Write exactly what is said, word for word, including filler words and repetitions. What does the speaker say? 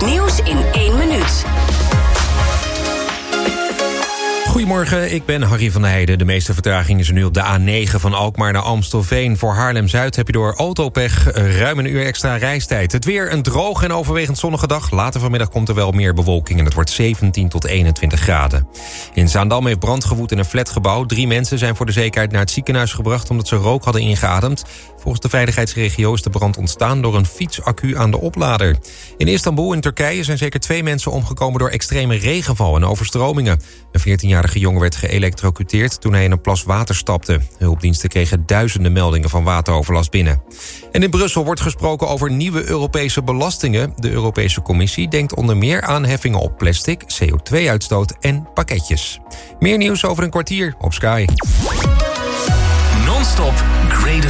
Het nieuws in één minuut. Goedemorgen, ik ben Harry van der Heijden. De meeste vertraging is er nu op de A negen van Alkmaar naar Amstelveen. Voor Haarlem-Zuid heb je door autopech ruim een uur extra reistijd. Het weer een droog en overwegend zonnige dag. Later vanmiddag komt er wel meer bewolking en het wordt zeventien tot eenentwintig graden. In Zaandam heeft brand gewoed in een flatgebouw. Drie mensen zijn voor de zekerheid naar het ziekenhuis gebracht omdat ze rook hadden ingeademd. Volgens de veiligheidsregio is de brand ontstaan door een fietsaccu aan de oplader. In Istanbul in Turkije zijn zeker twee mensen omgekomen door extreme regenval en overstromingen. Een veertienjarige jongen werd geëlektrocuteerd toen hij in een plas water stapte. Hulpdiensten kregen duizenden meldingen van wateroverlast binnen. En in Brussel wordt gesproken over nieuwe Europese belastingen. De Europese Commissie denkt onder meer aan heffingen op plastic, C O twee uitstoot en pakketjes. Meer nieuws over een kwartier op Sky. Non-stop greatest